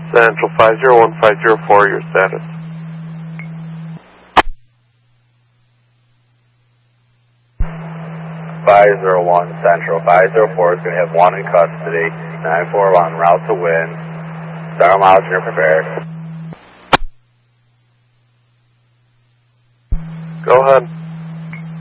Central 501-504, your status. 501 Central 504 is going to have one in custody. 941 route to win. Star miles, you're prepared. Go ahead.